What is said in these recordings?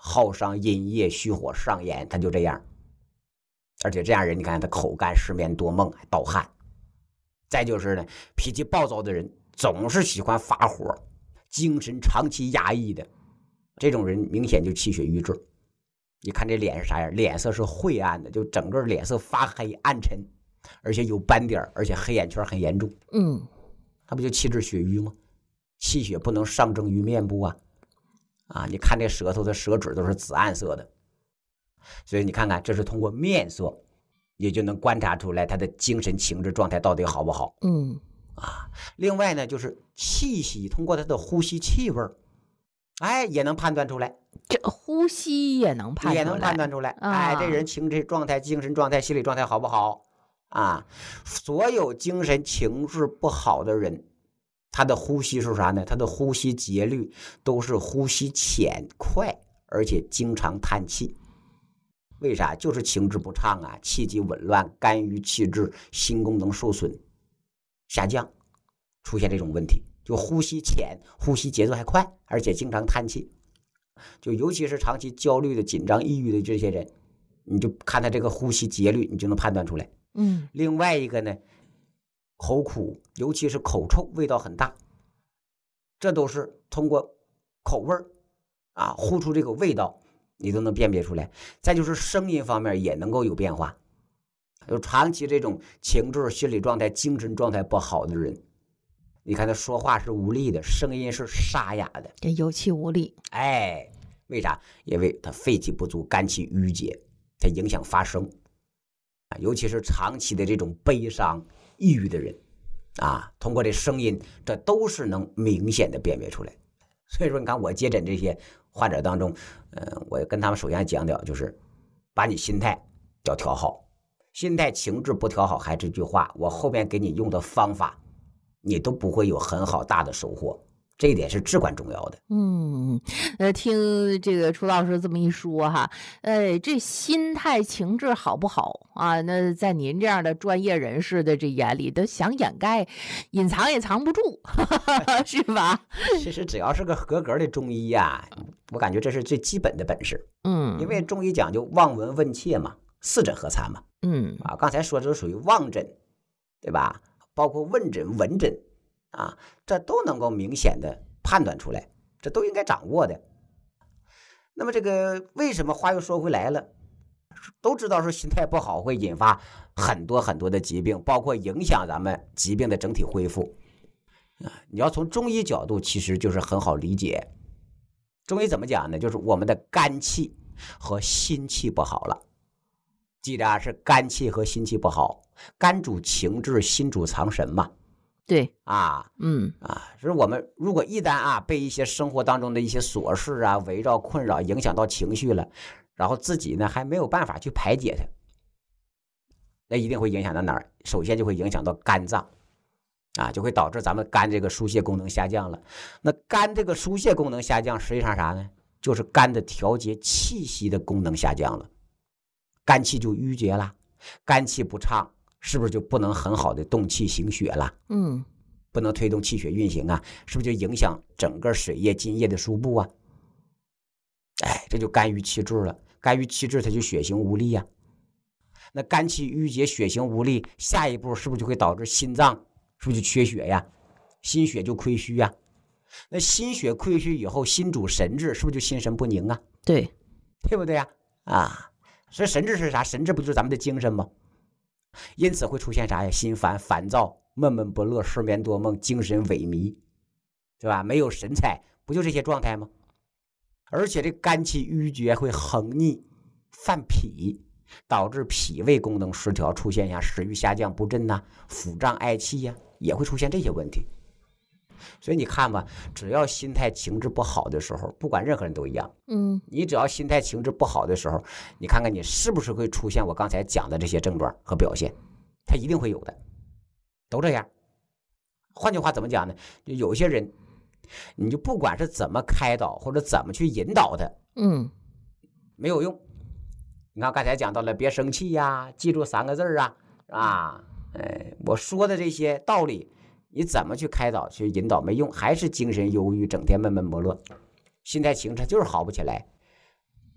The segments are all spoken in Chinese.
好伤阴液，虚火上炎，他就这样。而且这样人，你看他口干、失眠多梦、还盗汗。再就是呢，脾气暴躁的人总是喜欢发火，精神长期压抑的，这种人明显就气血瘀滞。你看这脸是啥样？脸色是晦暗的，就整个脸色发黑暗沉，而且有斑点，而且黑眼圈很严重。他不就气滞血瘀吗？气血不能上蒸于面部啊！你看这舌头的舌质都是紫暗色的，所以你看看，这是通过面色，也就能观察出来他的精神情志状态到底好不好。另外呢，就是气息，通过他的呼吸气味，也能判断出来。 这呼吸也能判断出来。这人情志状态、精神状态、心理状态好不好啊？所有精神情志不好的人，他的呼吸是啥呢？他的呼吸节律都是呼吸浅快，而且经常叹气。为啥？就是情志不畅啊，气机紊乱，肝郁气滞，心功能受损下降，出现这种问题。就呼吸浅，呼吸节奏还快，而且经常叹气。就尤其是长期焦虑的、紧张、抑郁的这些人，你就看他这个呼吸节律，你就能判断出来。另外一个呢，口苦，尤其是口臭，味道很大，这都是通过口味呼出这个味道，你都能辨别出来。再就是声音方面也能够有变化，就长期这种情志、心理状态、精神状态不好的人，你看他说话是无力的，声音是沙哑的， 有气无力。 为啥？因为他肺气不足，肝气郁结，它影响发声。尤其是长期的这种悲伤、抑郁的人通过这声音，这都是能明显的辨别出来。所以说，你看我接诊这些患者当中，我跟他们首先讲的就是把你心态要调好，心态情志不调好，还这句话，我后边给你用的方法，你都不会有很好大的收获。这一点是至关重要的。 听这个楚老师这么一说哈，这心态情志好不好啊？那在您这样的专业人士的这眼里，都想掩盖、隐藏也藏不住，是吧？ 其实只要是个合格的中医我感觉这是最基本的本事。因为中医讲究望闻问切嘛，四诊合参嘛。刚才说这属于望诊，对吧？包括问诊、闻诊这都能够明显的判断出来，这都应该掌握的。那么这个为什么话又说回来了，都知道说心态不好会引发很多很多的疾病，包括影响咱们疾病的整体恢复你要从中医角度其实就是很好理解。中医怎么讲呢？就是我们的肝气和心气不好了。记着是肝气和心气不好，肝主情志，心主藏神嘛。 对就是我们如果一旦被一些生活当中的一些琐事围绕困扰影响到情绪了，然后自己呢还没有办法去排解它，那一定会影响到哪儿？首先就会影响到肝脏就会导致咱们肝这个疏泄功能下降了。那肝这个疏泄功能下降，实际上啥呢？就是肝的调节气息的功能下降了，肝气就郁结了，肝气不畅，是不是就不能很好的动气行血了？不能推动气血运行是不是就影响整个水液津液的输布这就肝郁气滞了。肝郁气滞它就血行无力那肝气郁结，血行无力，下一步是不是就会导致心脏是不是就缺血心血就亏虚那心血亏虚以后，心主神志，是不是就心神不宁对不对所以神志是啥？神志不就是咱们的精神吗？因此会出现啥呀？心烦、烦躁、闷闷不乐、失眠多梦、精神萎靡，对吧？没有神采，不就这些状态吗？而且这肝气郁结会横逆、犯脾，导致脾胃功能失调，出现食欲下降、不振腹胀嗳气也会出现这些问题。所以你看吧，只要心态情志不好的时候，不管任何人都一样你只要心态情志不好的时候，你看看你是不是会出现我刚才讲的这些症状和表现，它一定会有的，都这样。换句话怎么讲呢？就有些人你就不管是怎么开导或者怎么去引导他没有用。你看刚才讲到了别生气记住3个字我说的这些道理，你怎么去开导去引导没用，还是精神忧郁，整天闷闷不乐，心态情志就是好不起来。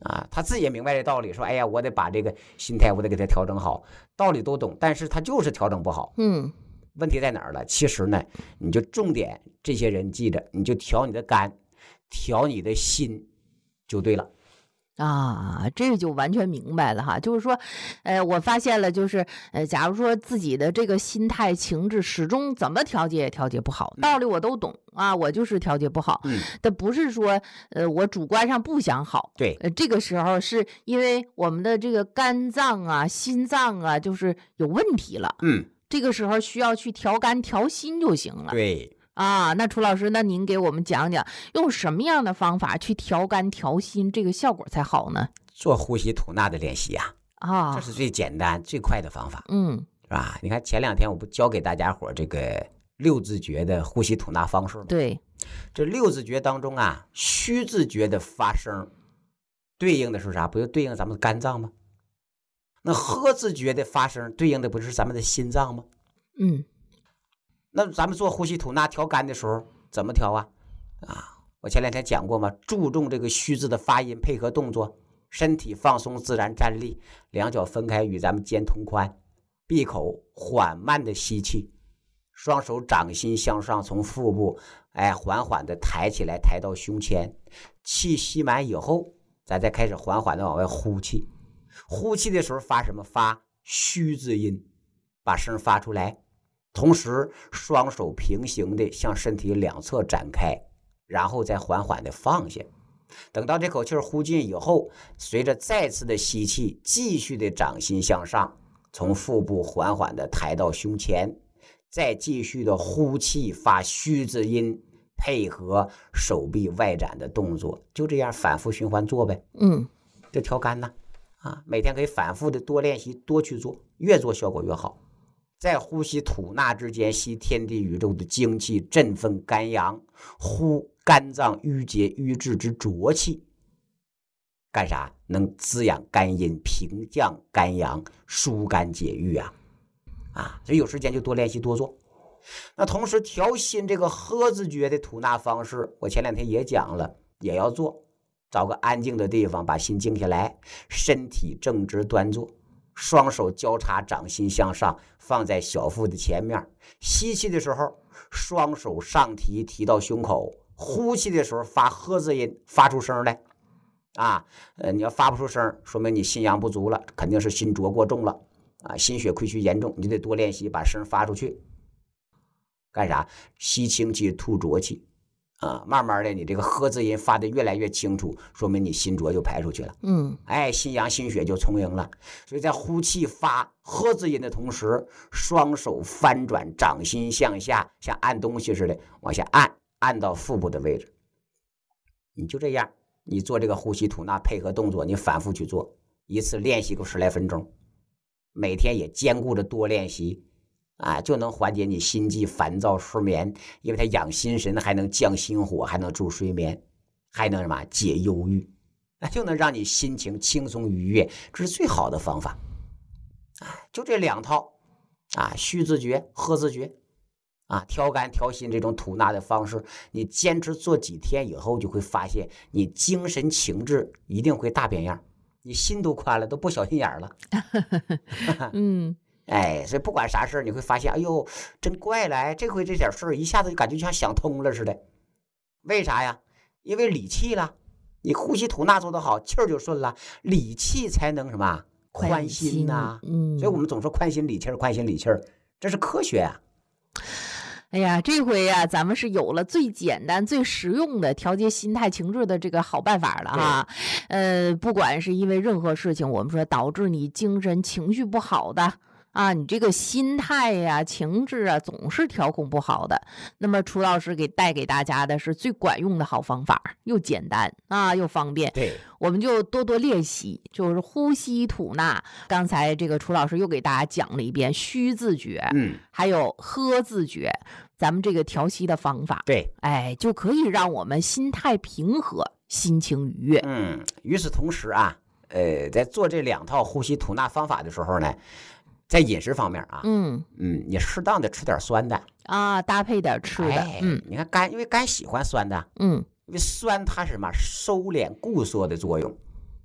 啊，他自己也明白这道理，说哎呀，我得把这个心态我得给他调整好，道理都懂，但是他就是调整不好。问题在哪儿了？其实呢，你就重点这些人记着，你就调你的肝，调你的心就对了。 啊，这就完全明白了哈，就是说，我发现了，就是假如说自己的这个心态情志始终怎么调节也调节不好，道理我都懂啊，我就是调节不好。但不是说我主观上不想好， 对， 这个时候是因为我们的这个肝脏啊、心脏啊，就是有问题了。这个时候需要去调肝调心就行了。 对。 啊，那楚老师，那您给我们讲讲，用什么样的方法去调肝调心，这个效果才好呢？ 做呼吸吐纳的练习呀，这是最简单最快的方法，是吧？你看前2天我不教给大家伙这个6字诀的呼吸吐纳方式吗？ 对， 这6字诀当中啊，虚字诀的发声对应的是啥？不就对应咱们的肝脏吗？那呵字诀的发声对应的不是咱们的心脏吗？那咱们做呼吸吐纳调肝的时候怎么调啊？我前2天讲过嘛，注重这个虚字的发音配合动作，身体放松自然站立，两脚分开与咱们肩同宽，闭口缓慢的吸气，双手掌心向上，从腹部缓缓的抬起来，抬到胸前，气吸满以后，咱再开始缓缓的往外呼气。呼气的时候发什么？发虚字音，把声发出来。同时双手平行的向身体两侧展开，然后再缓缓的放下。等到这口气呼尽以后，随着再次的吸气，继续的掌心向上，从腹部缓缓的抬到胸前，再继续的呼气，发虚字音，配合手臂外展的动作，就这样反复循环做呗。这调肝呢，每天可以反复的多练习，多去做，越做效果越好。在呼吸吐纳之间，吸天地宇宙的精气，振奋肝阳；呼肝脏郁结瘀滞之浊气，干啥？能滋养肝阴，平降肝阳，疏肝解郁啊！所以有时间就多练习多做。那同时调心这个呵字诀的吐纳方式，我前2天也讲了，也要做。找个安静的地方，把心静下来，身体正直端坐，双手交叉，掌心向上，放在小腹的前面。吸气的时候，双手上提，提到胸口；呼气的时候发呵字音，发出声来。你要发不出声，说明你心阳不足了，肯定是心浊过重了心血亏虚严重，你就得多练习，把声发出去。干啥？吸清气，吐浊气。慢慢的你这个呵字音发的越来越清楚，说明你心浊就排出去了。心阳心血就充盈了。所以在呼气发呵字音的同时，双手翻转，掌心向下，像按东西似的往下按到腹部的位置。你就这样，你做这个呼吸吐纳配合动作，你反复去做，一次练习个10来分钟，每天也兼顾着多练习就能缓解你心悸烦躁失眠，因为它养心神，还能降心火，还能助睡眠，还能什么解忧郁，那就能让你心情轻松愉悦，这是最好的方法就这2套虚字诀呵字诀调肝调心这种吐纳的方式，你坚持做几天以后，就会发现你精神情志一定会大变样，你心都宽了，都不小心眼了所以不管啥事你会发现，哎呦，真怪了，这回这点事一下子就感觉就像想通了似的。为啥呀？因为理气了，你呼吸吐纳做得好，气儿就顺了，理气才能什么宽心所以我们总说宽心理气儿，宽心理气儿，这是科学哎呀，这回呀，咱们是有了最简单、最实用的调节心态情志的这个好办法了不管是因为任何事情，我们说导致你精神情绪不好的你这个心态呀、情志总是调控不好的。那么楚老师带给大家的是最管用的好方法，又简单又方便。 对， 我们就多多练习，就是呼吸吐纳。刚才这个楚老师又给大家讲了一遍虚字诀，还有呵字诀，咱们这个调息的方法， 对， 就可以让我们心态平和，心情愉悦。 与此同时在做这2套呼吸吐纳方法的时候呢，在饮食方面你适当的吃点酸的搭配点吃的。 你看肝，因为肝喜欢酸的，因为酸它是什么收敛固缩的作用，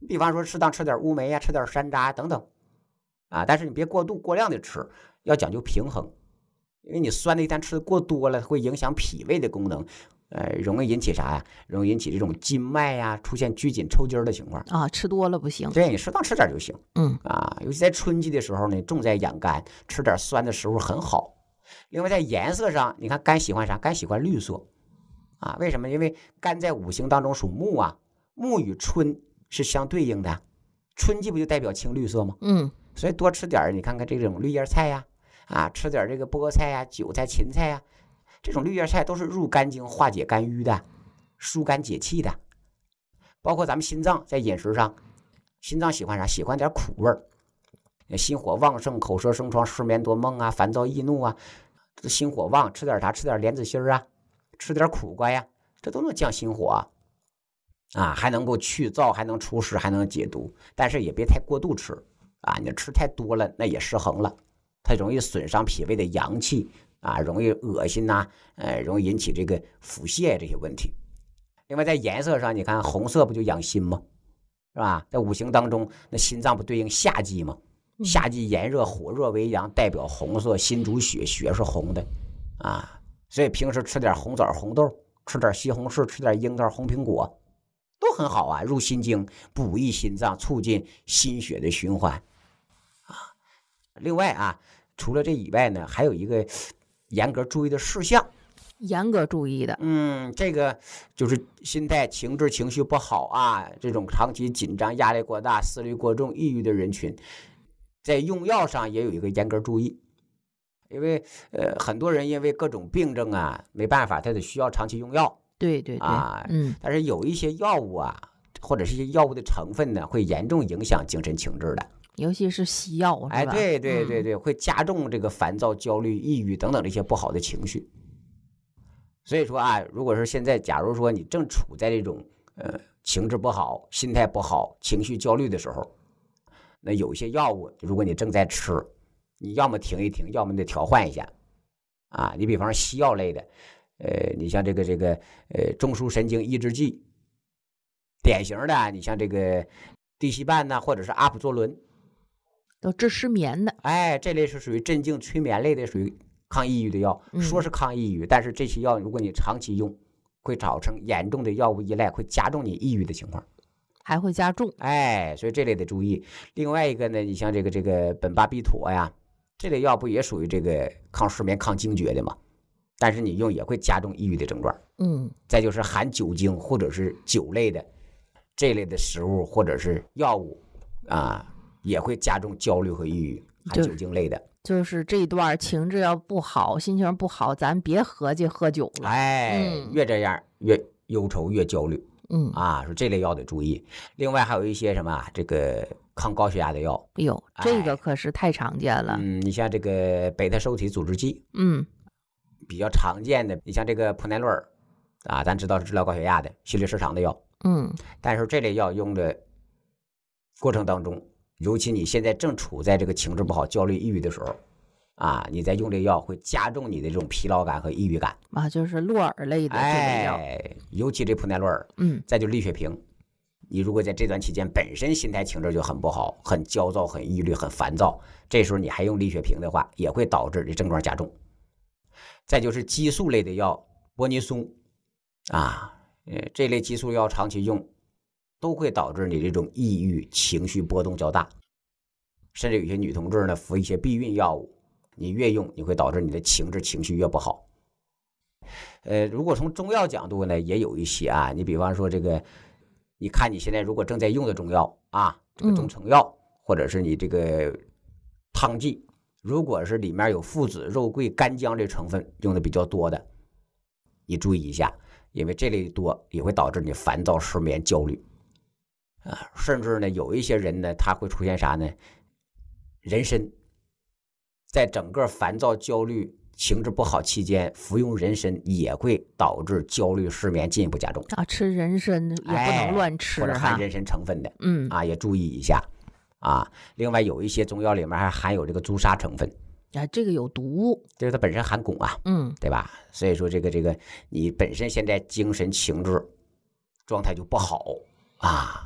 比方说适当吃点乌梅啊，吃点山楂等等啊，但是你别过度过量的吃，要讲究平衡，因为你酸的一旦吃的过多了，会影响脾胃的功能，容易引起啥呀？容易引起这种筋脉呀出现拘紧抽筋的情况啊，吃多了不行。 对，你适当吃点就行。 啊， 尤其在春季的时候呢，重在养肝，吃点酸的食物很好。另外在颜色上，你看肝喜欢啥？肝喜欢绿色啊，为什么？因为肝在五行当中属木啊，木与春是相对应的，春季不就代表青绿色吗？所以多吃点你看看这种绿叶菜呀，吃点这个菠菜呀、韭菜、芹菜呀，这种绿叶菜都是入肝经、化解肝郁的，疏肝解气的。包括咱们心脏在饮食上，心脏喜欢啥？喜欢点苦味儿。心火旺盛，口舌生疮，失眠多梦啊，烦躁易怒啊，心火旺，吃点啥？吃点莲子心啊，吃点苦瓜呀，这都能降心火啊，还能够去燥，还能除湿，还能解毒。但是也别太过度吃啊，你吃太多了，那也失衡了，它容易损伤脾胃的阳气啊，容易恶心呐，容易引起这个腹泻这些问题。另外在颜色上，你看红色不就养心吗？是吧？在五行当中，那心脏不对应夏季吗？夏季炎热，火热为阳，代表红色，心主血，血是红的啊。所以平时吃点红枣、红豆，吃点西红柿，吃点樱桃、红苹果，都很好啊，入心经，补益心脏，促进心血的循环啊。另外啊，除了这以外呢，还有一个严格注意的事项。 严格注意的， 这个就是心态、情志、情绪不好啊，这种长期紧张、压力过大、思虑过重、抑郁的人群，在用药上也有一个严格注意。因为很多人因为各种病症啊，没办法，他得需要长期用药。 对对对啊，但是有一些药物啊，或者是一些药物的成分呢，会严重影响精神情志的， 尤其是西药，是吧？ 对，会加重这个烦躁、焦虑、抑郁等等这些不好的情绪。所以说啊，如果是现在，假如说你正处在这种情志不好、心态不好、情绪焦虑的时候，那有些药物，如果你正在吃，你要么停一停，要么得调换一下啊。你比方说西药类的，你像这个中枢神经抑制剂，典型的你像这个地西泮呐，或者是阿普唑仑， 都治失眠的。 这类是属于镇静催眠类的，属于抗抑郁的药，说是抗抑郁，但是这些药如果你长期用，会造成严重的药物依赖，会加重你抑郁的情况， 还会加重。 所以这类得注意。另外一个呢，你像这个苯巴比妥呀，这类药不也属于这个抗失眠、抗惊厥的吗？但是你用也会加重抑郁的症状。再就是含酒精或者是酒类的这类的食物或者是药物啊，也会加重焦虑和抑郁，含酒精类的。 就是这一段情志要不好，心情不好，咱别合计喝酒了。 越这样越忧愁越焦虑。说这类药得注意。另外还有一些什么这个抗高血压的药。 这个可是太常见了。 你像这个贝塔受体阻滞剂。比较常见的，你像这个普耐洛尔啊，咱知道是治疗高血压的，心律失常的药。但是这类药用的过程当中，尤其你现在正处在这个情志不好、焦虑、抑郁的时候啊，你在用这药会加重你的这种疲劳感和抑郁感啊，就是洛尔类的这类药。 尤其这普耐洛尔。再就利血平，你如果在这段期间本身心态情志就很不好，很焦躁、很抑郁、很烦躁，这时候你还用利血平的话，也会导致这症状加重。再就是激素类的药，波尼松这类激素药长期用都会导致你这种抑郁、情绪波动较大，甚至有些女同志呢服一些避孕药物，你越用你会导致你的情志情绪越不好。如果从中药角度呢，也有一些你比方说这个，你看你现在如果正在用的中药这个中成药，或者是你这个汤剂，如果是里面有附子、肉桂、干姜这成分用的比较多的，你注意一下，因为这类多也会导致你烦躁、失眠、焦虑甚至呢有一些人呢他会出现啥呢？人参在整个烦躁、焦虑、情志不好期间服用人参也会导致焦虑、失眠进一步加重吃人参也不能乱吃或者含人参成分的也注意一下另外有一些中药里面还含有这个朱砂成分这个有毒， 这个它本身含汞对吧？所以说这个你本身现在精神情志状态就不好